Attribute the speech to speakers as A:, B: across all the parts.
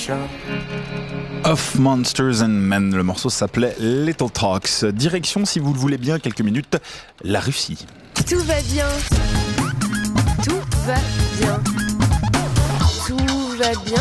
A: Of Monsters and Men, le morceau s'appelait Little Talks. Direction, si vous le voulez bien, quelques minutes, la Russie.
B: Tout va bien. Tout va bien. Tout va bien.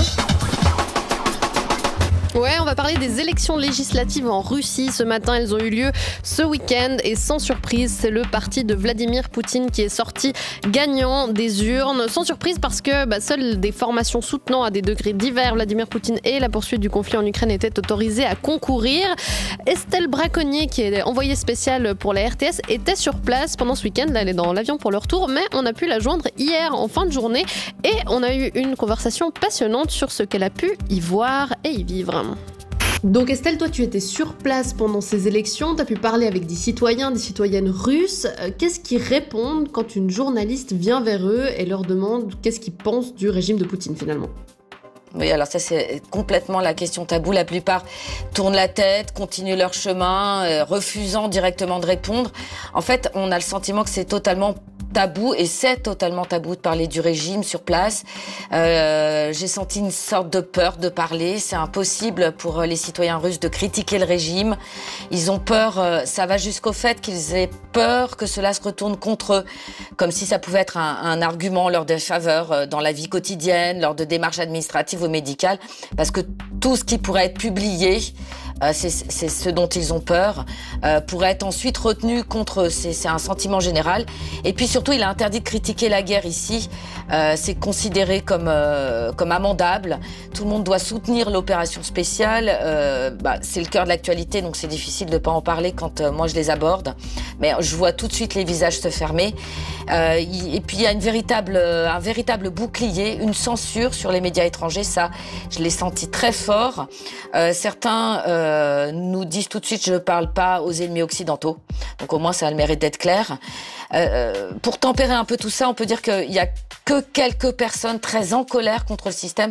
C: Ouais, on va parler des élections législatives en Russie. Ce matin, elles ont eu lieu ce week-end et sans surprise, c'est le parti de Vladimir Poutine qui est sorti gagnant des urnes. Sans surprise parce que seules des formations soutenant à des degrés divers Vladimir Poutine et la poursuite du conflit en Ukraine étaient autorisées à concourir. Estelle Braconnier, qui est envoyée spéciale pour la RTS, était sur place pendant ce week-end. Là, elle est dans l'avion pour le retour, mais on a pu la joindre hier en fin de journée et on a eu une conversation passionnante sur ce qu'elle a pu y voir et y vivre. Donc Estelle, toi tu étais sur place pendant ces élections, tu as pu parler avec des citoyens, des citoyennes russes. Qu'est-ce qu'ils répondent quand une journaliste vient vers eux et leur demande qu'est-ce qu'ils pensent du régime de Poutine finalement ?
D: Oui, alors ça c'est complètement la question taboue. La plupart tournent la tête, continuent leur chemin, refusant directement de répondre. En fait, on a le sentiment que c'est totalement tabou, et c'est totalement tabou de parler du régime sur place. J'ai senti une sorte de peur de parler. C'est impossible pour les citoyens russes de critiquer le régime. Ils ont peur, ça va jusqu'au fait qu'ils aient peur que cela se retourne contre eux, comme si ça pouvait être un argument lors des faveurs dans la vie quotidienne, lors de démarches administratives ou médicales, parce que tout ce qui pourrait être publié, c'est ce dont ils ont peur, pourrait être ensuite retenu contre eux. C'est un sentiment général. Et puis surtout, il est interdit de critiquer la guerre ici. C'est considéré comme amendable. Tout le monde doit soutenir l'opération spéciale. C'est le cœur de l'actualité, donc c'est difficile de pas en parler quand moi je les aborde. Mais je vois tout de suite les visages se fermer. Et puis il y a un véritable bouclier, une censure sur les médias étrangers. Ça, je l'ai senti très fort. Certains nous disent tout de suite, je ne parle pas aux ennemis occidentaux. Donc au moins ça a le mérite d'être clair. Pour tempérer un peu tout ça, on peut dire qu'il y a que quelques personnes très en colère contre le système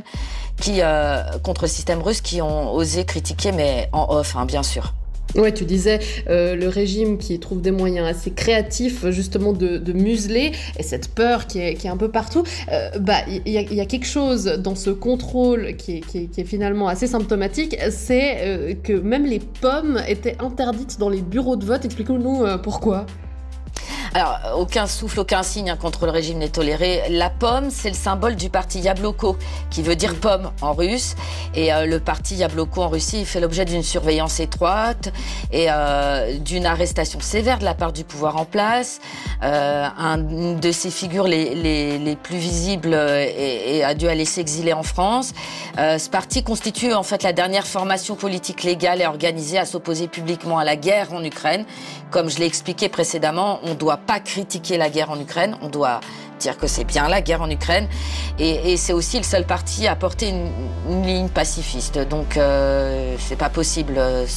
D: russe qui ont osé critiquer, mais en off, bien sûr.
C: Ouais, tu disais le régime qui trouve des moyens assez créatifs justement de museler, et cette peur qui est un peu partout. Il y a quelque chose dans ce contrôle qui est finalement assez symptomatique, c'est que même les pommes étaient interdites dans les bureaux de vote. Expliquez-nous pourquoi.
D: Alors, aucun souffle, aucun signe contre le régime n'est toléré. La pomme, c'est le symbole du parti Yabloko, qui veut dire pomme en russe. Et le parti Yabloko en Russie, il fait l'objet d'une surveillance étroite et d'une arrestation sévère de la part du pouvoir en place. Une de ses figures les plus visibles a dû aller s'exiler en France. Ce parti constitue en fait la dernière formation politique légale et organisée à s'opposer publiquement à la guerre en Ukraine. Comme je l'ai expliqué précédemment, on ne doit pas critiquer la guerre en Ukraine, on doit dire que c'est bien la guerre en Ukraine, et c'est aussi le seul parti à porter une ligne pacifiste. Donc c'est pas possible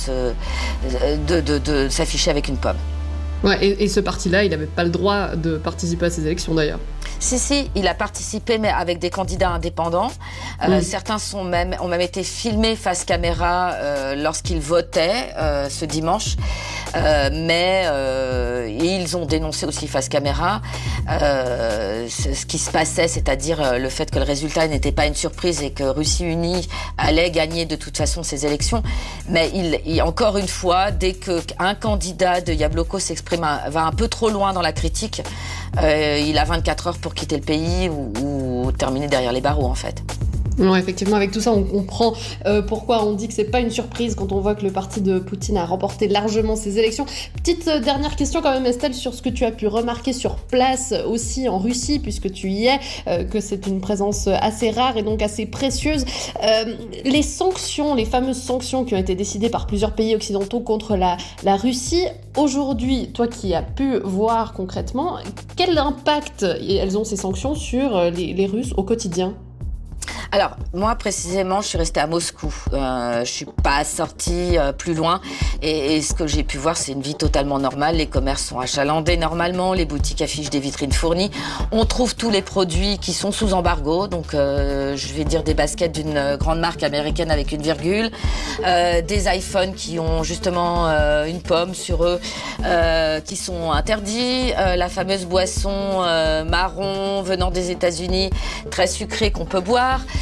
D: de s'afficher avec une pomme.
C: Ouais, et ce parti-là, il n'avait pas le droit de participer à ces élections d'ailleurs.
D: Si, il a participé, mais avec des candidats indépendants. Certains ont même été filmés face caméra lorsqu'ils votaient ce dimanche. Mais ils ont dénoncé aussi face caméra ce qui se passait, c'est-à-dire le fait que le résultat n'était pas une surprise et que Russie Unie allait gagner de toute façon ces élections. Mais encore une fois, dès qu'un candidat de Yabloko va un peu trop loin dans la critique, il a 24 heures pour quitter le pays ou terminer derrière les barreaux en fait.
C: Non, effectivement, avec tout ça, on comprend pourquoi on dit que c'est pas une surprise quand on voit que le parti de Poutine a remporté largement ces élections. Petite dernière question quand même, Estelle, sur ce que tu as pu remarquer sur place aussi en Russie, puisque tu y es, que c'est une présence assez rare et donc assez précieuse. Les sanctions, les fameuses sanctions qui ont été décidées par plusieurs pays occidentaux contre la Russie, aujourd'hui, toi qui as pu voir concrètement, quel impact elles ont ces sanctions sur les Russes au quotidien ?
D: Alors, moi, précisément, je suis restée à Moscou. Je suis pas sortie plus loin. Et ce que j'ai pu voir, c'est une vie totalement normale. Les commerces sont achalandés normalement. Les boutiques affichent des vitrines fournies. On trouve tous les produits qui sont sous embargo. Donc, je vais dire des baskets d'une grande marque américaine avec une virgule. Des iPhones qui ont justement une pomme sur eux, qui sont interdits. La fameuse boisson marron venant des États-Unis, très sucrée qu'on peut boire.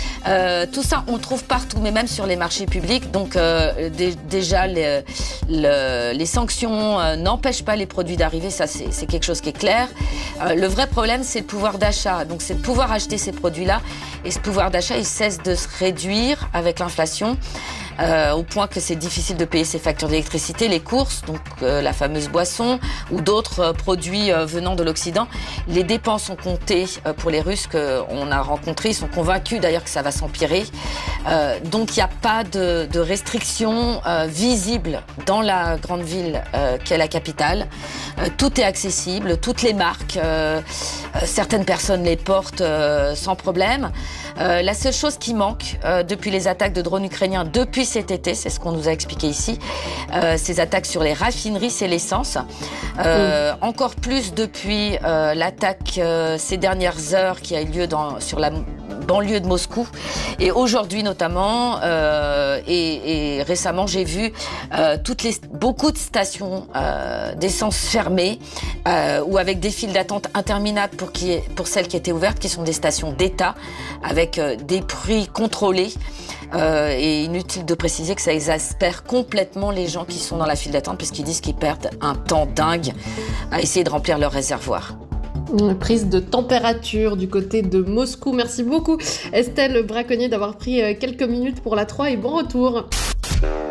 D: Tout ça, on le trouve partout, mais même sur les marchés publics. Donc déjà, les sanctions n'empêchent pas les produits d'arriver. Ça, c'est quelque chose qui est clair. Le vrai problème, c'est le pouvoir d'achat. Donc c'est de pouvoir acheter ces produits-là. Et ce pouvoir d'achat, il cesse de se réduire avec l'inflation. Au point que c'est difficile de payer ses factures d'électricité, les courses, donc la fameuse boisson ou d'autres produits venant de l'Occident. Les dépenses sont comptées pour les Russes qu'on a rencontrés. Ils sont convaincus d'ailleurs que ça va s'empirer. Donc il n'y a pas de restrictions visibles dans la grande ville qu'est la capitale. Tout est accessible, toutes les marques, certaines personnes les portent sans problème. La seule chose qui manque depuis les attaques de drones ukrainiens depuis cet été, c'est ce qu'on nous a expliqué ici, ces attaques sur les raffineries, c'est l'essence. Encore plus depuis l'attaque ces dernières heures qui a eu lieu sur la banlieue de Moscou. Et aujourd'hui notamment, et récemment, j'ai vu beaucoup de stations d'essence fermées ou avec des files d'attente interminables pour celles qui étaient ouvertes, qui sont des stations d'État avec des prix contrôlés. Et inutile de préciser que ça exaspère complètement les gens qui sont dans la file d'attente puisqu'ils disent qu'ils perdent un temps dingue à essayer de remplir leur réservoir.
C: Prise de température du côté de Moscou. Merci beaucoup Estelle Braconnier d'avoir pris quelques minutes pour la 3 et bon retour.